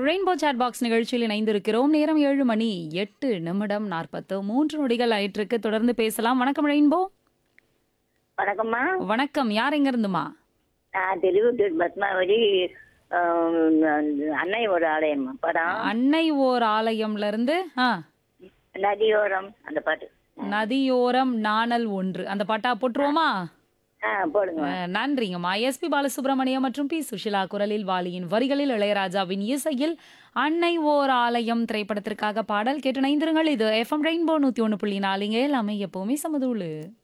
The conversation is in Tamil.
ரெயின்போ சாட் பாக்ஸ் நிகழ்ச்சியில் இணைந்திருக்கிறோம். நேரம் 7 மணி 8 நிமிடம் 43 நொடிகள் ஆயிட்டிருக்கு. தொடர்ந்து பேசலாம். வணக்கம் ரெயின்போ. வணக்கம்மா. வணக்கம். யார் எங்க இருந்துமா? நான் தெளிவுத்தூர் பத்மாவதி. அன்னையோட ஆலயம்மா படம். அன்னை ஓர் ஆலயம்ல இருந்து நதியோரம் அந்த பாட்டு. நதியோரம் நாணல் ஒன்று அந்த பாட்டா போட்டுருவோமா? போடுங்க. நன்றிங்கம்மா. எஸ்பி பாலசுப்ரமணியம் மற்றும் பி சுஷிலா குரலில், வாலியின் வரிகளில், இளையராஜாவின் இசையில் அன்னை ஓர் ஆலயம் திரைப்படத்திற்காக பாடல் கேட்டு இணைந்திருங்கள். இது எஃப்எம் ரெயின்போ 101.4 எல்லாமே எப்பவுமே சமதூளு.